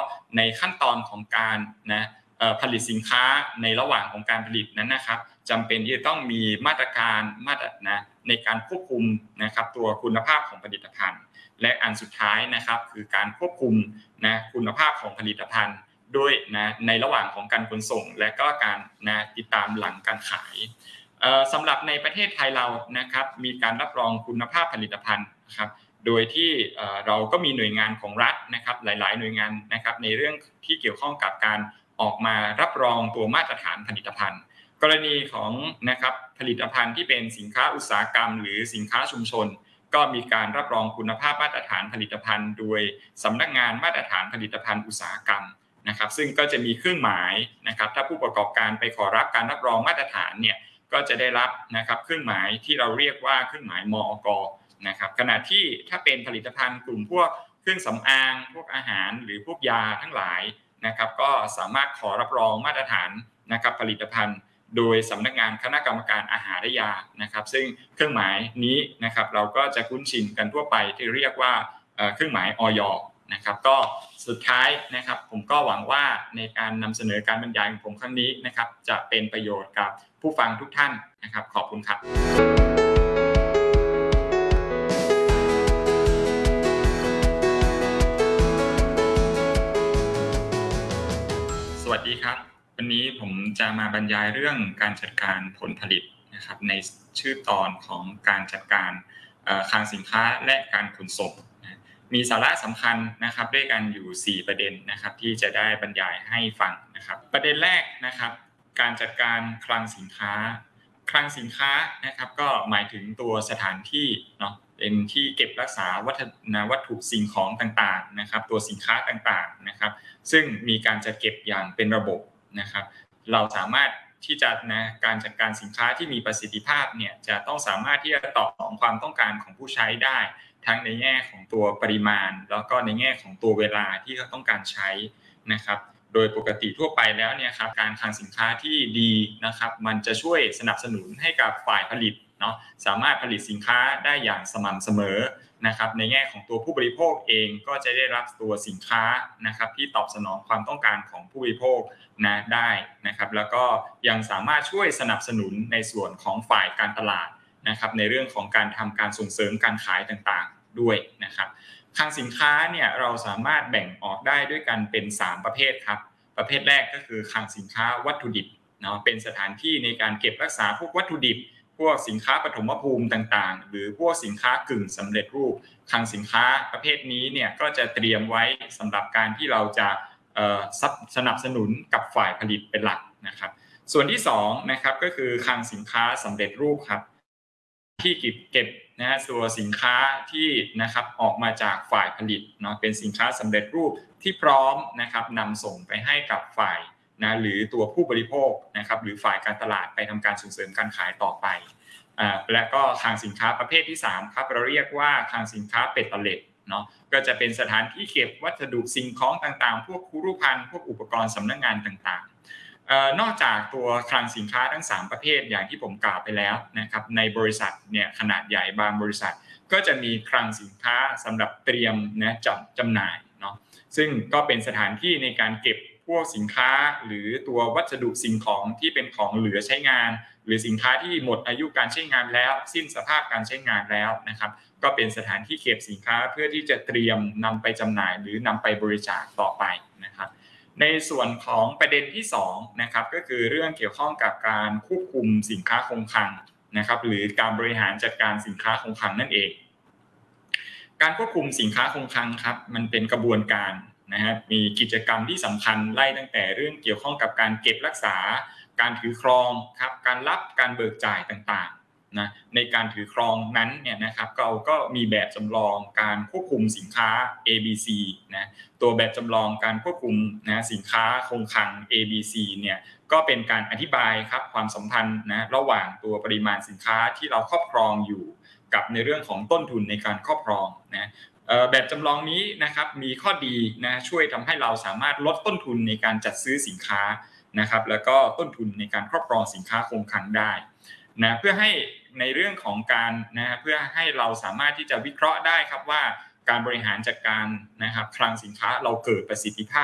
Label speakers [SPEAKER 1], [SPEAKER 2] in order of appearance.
[SPEAKER 1] ในขั้นตอนของการผลิตสินค้าในระหว่างของการผลิตนั้นนะครับจำเป็นที่จะต้องมีมาตรการในการควบคุมนะครับตัวคุณภาพของผลิตภัณฑ์และอันสุดท้ายนะครับคือการควบคุมคุณภาพของผลิตภัณฑ์ด้วยในระหว่างของการขนส่งและก็การติดตามหลังการขายสำหรับในประเทศไทยเรานะครับมีการรับรองคุณภาพผลิตภัณฑ์นะครับโดยที่เราก็มีหน่วยงานของรัฐนะครับหลายๆหน่วยงานนะครับในเรื่องที่เกี่ยวข้องกับการออกมารับรองตัวมาตรฐานผลิตภัณฑ์กรณีของนะครับผลิตภัณฑ์ที่เป็นสินค้าอุตสาหกรรมหรือสินค้าชุมชนก็มีการรับรองคุณภาพมาตรฐานผลิตภัณฑ์โดยสำนักงานมาตรฐานผลิตภัณฑ์อุตสาหกรรมนะครับซึ่งก็จะมีเครื่องหมายนะครับถ้าผู้ประกอบการไปขอรับการรับรองมาตรฐานเนี่ยก็จะได้รับนะครับเครื่องหมายที่เราเรียกว่าเครื่องหมายมอก.นะครับขณะที่ถ้าเป็นผลิตภัณฑ์กลุ่มพวกเครื่องสำอางพวกอาหารหรือพวกยาทั้งหลายนะครับก็สามารถขอรับรองมาตรฐานนะครับผลิตภัณฑ์โดยสำนักงานคณะกรรมการอาหารและยานะครับซึ่งเครื่องหมายนี้นะครับเราก็จะคุ้นชินกันทั่วไปที่เรียกว่าเครื่องหมายอย.นะครับก็สุดท้ายนะครับผมก็หวังว่าในการนำเสนอการบรรยายของผมครั้งนี้นะครับจะเป็นประโยชน์กับผู้ฟังทุกท่านนะครับขอบคุณครับสวัสดีครับวันนี้ผมจะมาบรรยายเรื่องการจัดการผลผลิตนะครับในชื่อตอนของการจัดการคลังสินค้าและการขนส่งมีสาระสำคัญนะครับด้วยกันอยู่4ประเด็นนะครับที่จะได้บรรยายให้ฟังนะครับประเด็นแรกนะครับการจัดการคลังสินค้าคลังสินค้านะครับก็หมายถึงตัวสถานที่เนาะเป็นที่เก็บรักษาวัตถุสิ่งของต่างๆนะครับตัวสินค้าต่างๆนะครับซึ่งมีการจัดเก็บอย่างเป็นระบบนะครับเราสามารถที่จะการจัดการสินค้าที่มีประสิทธิภาพเนี่ยจะต้องสามารถที่จะตอบสนองความต้องการของผู้ใช้ได้ทั้งในแง่ของตัวปริมาณแล้วก็ในแง่ของตัวเวลาที่เขาต้องการใช้นะครับโดยปกติทั่วไปแล้วเนี่ยครับการคลังสินค้าที่ดีนะครับมันจะช่วยสนับสนุนให้กับฝ่ายผลิตเนาะสามารถผลิตสินค้าได้อย่างสม่ำเสมอนะครับในแง่ของตัวผู้บริโภคเองก็จะได้รับตัวสินค้านะครับที่ตอบสนองความต้องการของผู้บริโภคได้นะครับแล้วก็ยังสามารถช่วยสนับสนุนในส่วนของฝ่ายการตลาดนะครับในเรื่องของการทำการส่งเสริมการขายต่างๆด้วยนะครับคลังสินค้าเนี่ยเราสามารถแบ่งออกได้ด้วยกันเป็น3ประเภทครับประเภทแรกก็คือคลังสินค้าวัตถุดิบเนาะเป็นสถานที่ในการเก็บรักษาพวกวัตถุดิบพวกสินค้าปฐมภูมิต่างๆหรือพวกสินค้ากึ่งสำเร็จรูปคลังสินค้าประเภทนี้เนี่ยก็จะเตรียมไว้สำหรับการที่เราจะสนับสนุนกับฝ่ายผลิตเป็นหลักนะครับส่วนที่2นะครับก็คือคลังสินค้าสำเร็จรูปครับที่เก็บตัวสินค้าที่นะครับออกมาจากฝ่ายผลิตเนาะเป็นสินค้าสำเร็จรูปที่พร้อมนะครับนำส่งไปให้กับฝ่ายหรือตัวผู้บริโภคนะครับหรือฝ่ายการตลาดไปทำการส่งเสริมการขายต่อไปและก็คลังสินค้าประเภทที่3ครับเราเรียกว่าคลังสินค้าเบ็ดเตล็ดเนาะก็จะเป็นสถานที่เก็บวัสดุสิ่งของต่างๆพวกคุรุภัณฑ์พวกอุปกรณ์สำนักงานต่างๆนอกจากตัวคลังสินค้าทั้ง3ประเภทอย่างที่ผมกล่าวไปแล้วนะครับในบริษัทเนี่ยขนาดใหญ่บางบริษัทก็จะมีคลังสินค้าสำหรับเตรียมจำหน่ายเนาะซึ่งก็เป็นสถานที่ในการเก็บพวกสินค้าหรือตัววัสดุสิ่งของที่เป็นของเหลือใช้งานหรือสินค้าที่หมดอายุการใช้งานแล้วสิ้นสภาพการใช้งานแล้วนะครับก็เป็นสถานที่เก็บสินค้าเพื่อที่จะเตรียมนำไปจำหน่ายหรือนำไปบริจาคต่อไปนะครับในส่วนของประเด็นที่2นะครับก็คือเรื่องเกี่ยวข้องกับการควบคุมสินค้าคงคลังนะครับหรือการบริหารจัดการสินค้าคงคลังนั่นเองการควบคุมสินค้าคงคลังครับมันเป็นกระบวนการนะครับมีกิจกรรมที่สำคัญไล่ตั้งแต่เรื่องเกี่ยวข้องกับการเก็บรักษาการถือครองครับการรับการเบิกจ่ายต่างๆนะในการถือครองนั้นเนี่ยนะครับเราก็มีแบบจำลองการควบคุมสินค้า ABC นะตัวแบบจำลองการควบคุมสินค้าคงคลัง ABC เนี่ยก็เป็นการอธิบายครับความสัมพันธ์ระหว่างตัวปริมาณสินค้าที่เราครอบครองอยู่กับในเรื่องของต้นทุนในการครอบครองแบบจำลองนี้นะครับมีข้อดีช่วยทำให้เราสามารถลดต้นทุนในการจัดซื้อสินค้านะครับแล้วก็ต้นทุนในการครอบครองสินค้าคงคลังได้เพื่อให้ในเรื่องของการเพื่อให้เราสามารถที่จะวิเคราะห์ได้ครับว่าการบริหารจัดการนะครับคลังสินค้าเราเกิดประสิทธิภาพ